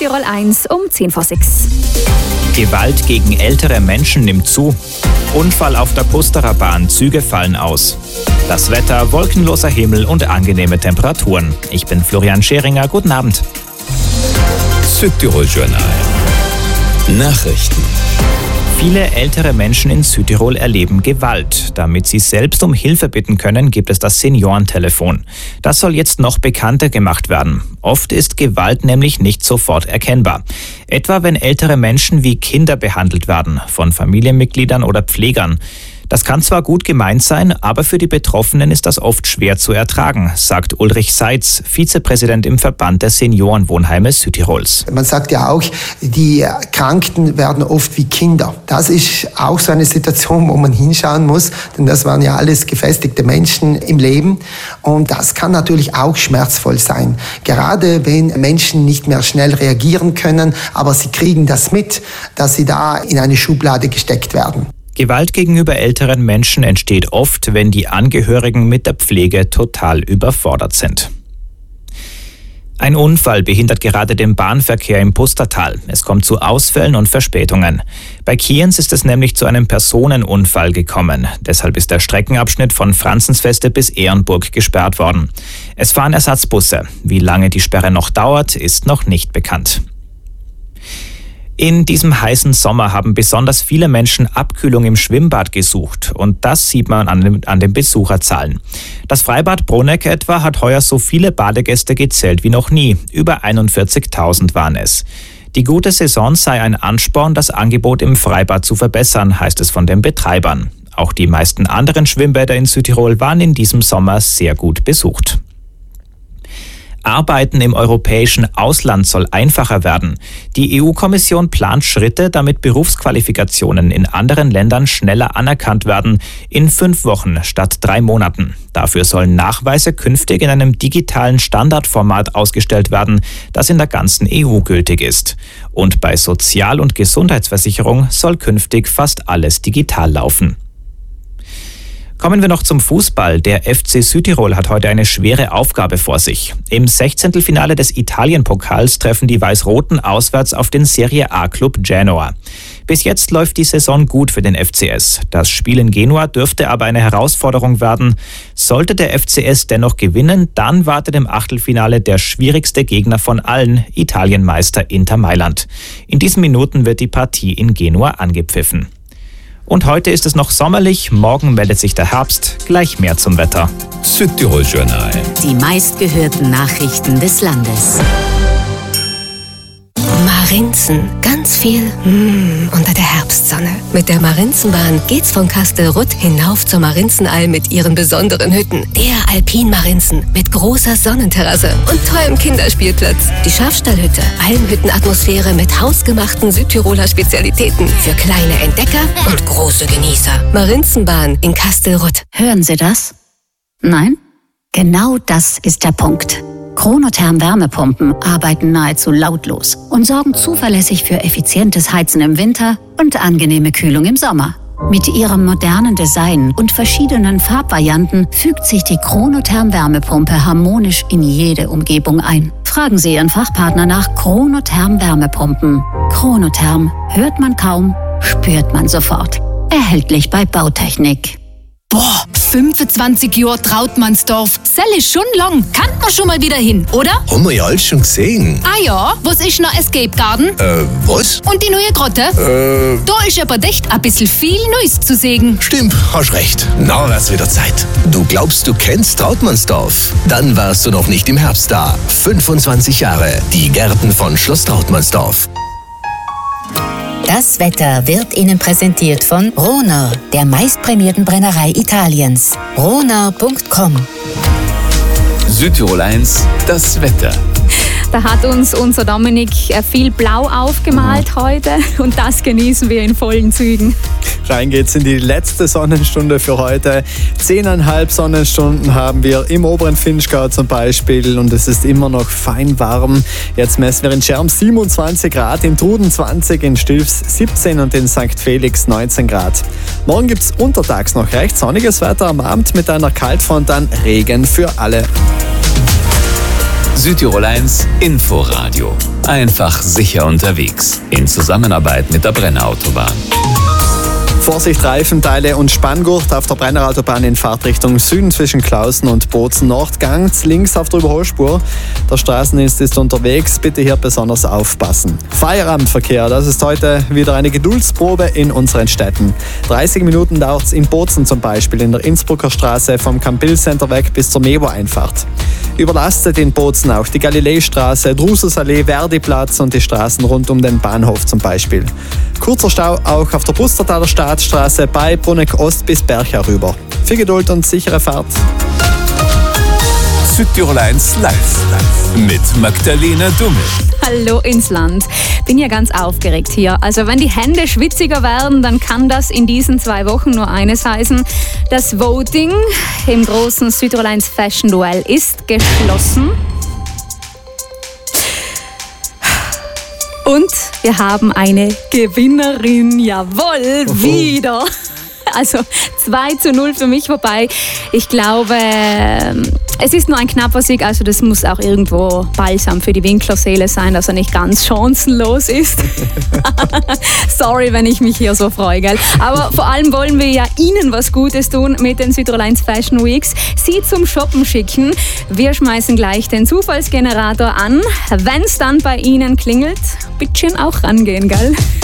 Südtirol 1 um 5:10. Gewalt gegen ältere Menschen nimmt zu. Unfall auf der Pusterer Bahn, Züge fallen aus. Das Wetter, wolkenloser Himmel und angenehme Temperaturen. Ich bin Florian Scheringer, guten Abend. Südtirol Journal. Nachrichten. Viele ältere Menschen in Südtirol erleben Gewalt. Damit sie selbst um Hilfe bitten können, gibt es das Seniorentelefon. Das soll jetzt noch bekannter gemacht werden. Oft ist Gewalt nämlich nicht sofort erkennbar. Etwa wenn ältere Menschen wie Kinder behandelt werden, von Familienmitgliedern oder Pflegern. Das kann zwar gut gemeint sein, aber für die Betroffenen ist das oft schwer zu ertragen, sagt Ulrich Seitz, Vizepräsident im Verband der Seniorenwohnheime Südtirols. Man sagt ja auch, die Kranken werden oft wie Kinder. Das ist auch so eine Situation, wo man hinschauen muss, denn das waren ja alles gefestigte Menschen im Leben. Und das kann natürlich auch schmerzvoll sein. Gerade wenn Menschen nicht mehr schnell reagieren können, aber sie kriegen das mit, dass sie da in eine Schublade gesteckt werden. Gewalt gegenüber älteren Menschen entsteht oft, wenn die Angehörigen mit der Pflege total überfordert sind. Ein Unfall behindert gerade den Bahnverkehr im Pustertal. Es kommt zu Ausfällen und Verspätungen. Bei Kienz ist es nämlich zu einem Personenunfall gekommen. Deshalb ist der Streckenabschnitt von Franzensfeste bis Ehrenburg gesperrt worden. Es fahren Ersatzbusse. Wie lange die Sperre noch dauert, ist noch nicht bekannt. In diesem heißen Sommer haben besonders viele Menschen Abkühlung im Schwimmbad gesucht und das sieht man an den Besucherzahlen. Das Freibad Bruneck etwa hat heuer so viele Badegäste gezählt wie noch nie. Über 41.000 waren es. Die gute Saison sei ein Ansporn, das Angebot im Freibad zu verbessern, heißt es von den Betreibern. Auch die meisten anderen Schwimmbäder in Südtirol waren in diesem Sommer sehr gut besucht. Arbeiten im europäischen Ausland soll einfacher werden. Die EU-Kommission plant Schritte, damit Berufsqualifikationen in anderen Ländern schneller anerkannt werden, in 5 Wochen statt 3 Monaten. Dafür sollen Nachweise künftig in einem digitalen Standardformat ausgestellt werden, das in der ganzen EU gültig ist. Und bei Sozial- und Gesundheitsversicherung soll künftig fast alles digital laufen. Kommen wir noch zum Fußball. Der FC Südtirol hat heute eine schwere Aufgabe vor sich. Im 16. des Italien-Pokals treffen die Weiß-Roten auswärts auf den Serie A-Club Genoa. Bis jetzt läuft die Saison gut für den FCS. Das Spiel in Genua dürfte aber eine Herausforderung werden. Sollte der FCS dennoch gewinnen, dann wartet im Achtelfinale der schwierigste Gegner von allen, Italienmeister Inter Mailand. In diesen Minuten wird die Partie in Genua angepfiffen. Und heute ist es noch sommerlich, morgen meldet sich der Herbst, gleich mehr zum Wetter. Südtirol Journal. Die meistgehörten Nachrichten des Landes. Marinzen, ganz viel unter der Herbstsonne. Mit der Marinzenbahn geht's von Kastelruth hinauf zur Marinzenalm mit ihren besonderen Hütten. Der Alpin Marinzen mit großer Sonnenterrasse und tollem Kinderspielplatz. Die Schafstallhütte, Almhüttenatmosphäre mit hausgemachten Südtiroler Spezialitäten für kleine Entdecker und große Genießer. Marinzenbahn in Kastelruth. Hören Sie das? Nein? Genau das ist der Punkt. Chronotherm-Wärmepumpen arbeiten nahezu lautlos und sorgen zuverlässig für effizientes Heizen im Winter und angenehme Kühlung im Sommer. Mit ihrem modernen Design und verschiedenen Farbvarianten fügt sich die Chronotherm-Wärmepumpe harmonisch in jede Umgebung ein. Fragen Sie Ihren Fachpartner nach Chronotherm-Wärmepumpen. Chronotherm hört man kaum, spürt man sofort. Erhältlich bei Bautechnik. Boah, 25 Jahre Trautmannsdorf. Sell ist schon lang. Kann man schon mal wieder hin, oder? Haben wir ja alles schon gesehen. Ah ja, was ist noch Escape Garden? Was? Und die neue Grotte? Da ist aber echt ein bisschen viel Neues zu sehen. Stimmt, hast recht. Na, wär's wieder Zeit. Du glaubst, du kennst Trautmannsdorf? Dann warst du noch nicht im Herbst da. 25 Jahre. Die Gärten von Schloss Trautmannsdorf. Das Wetter wird Ihnen präsentiert von Ronau, der meistprämierten Brennerei Italiens. Ronau.com. Südtirol 1, das Wetter. Da hat uns unser Dominik viel Blau aufgemalt heute und das genießen wir in vollen Zügen. Rein geht's in die letzte Sonnenstunde für heute. 10,5 Sonnenstunden haben wir im oberen Vinschgau zum Beispiel und es ist immer noch fein warm. Jetzt messen wir in Scherm 27 Grad, in Truden 20, in Stilfs 17 und in St. Felix 19 Grad. Morgen gibt's untertags noch recht sonniges Wetter, am Abend mit einer Kaltfront dann Regen für alle. Südtirol 1 Inforadio. Einfach sicher unterwegs. In Zusammenarbeit mit der Brenner Autobahn. Vorsicht, Reifenteile und Spanngurt auf der Brenner Autobahn in Fahrtrichtung Süden zwischen Klausen und Bozen Nord. Ganz links auf der Überholspur. Der Straßendienst ist unterwegs. Bitte hier besonders aufpassen. Feierabendverkehr, das ist heute wieder eine Geduldsprobe in unseren Städten. 30 Minuten dauert es in Bozen zum Beispiel, in der Innsbrucker Straße vom Campbell Center weg bis zur Mevo-Einfahrt. Überlastet in Bozen auch die Galileistraße, Drususallee, Verdiplatz und die Straßen rund um den Bahnhof zum Beispiel. Kurzer Stau auch auf der Pustertaler Staatsstraße bei Bruneck Ost bis Berg herüber. Viel Geduld und sichere Fahrt. Südtirol 1 live mit Magdalena Dummel. Hallo ins Land. Bin ja ganz aufgeregt hier. Also wenn die Hände schwitziger werden, dann kann das in diesen 2 Wochen nur eines heißen. Das Voting im großen Südtirol 1 Fashion Duell ist geschlossen. Und wir haben eine Gewinnerin. Jawohl, wieder. Also 2:0 für mich, wobei ich glaube, es ist nur ein knapper Sieg, also das muss auch irgendwo Balsam für die Winklerseele sein, dass er nicht ganz chancenlos ist. Sorry, wenn ich mich hier so freue, gell? Aber vor allem wollen wir ja Ihnen was Gutes tun mit den Südtirol 1 Fashion Weeks. Sie zum Shoppen schicken. Wir schmeißen gleich den Zufallsgenerator an. Wenn es dann bei Ihnen klingelt, bitte schön auch rangehen, gell?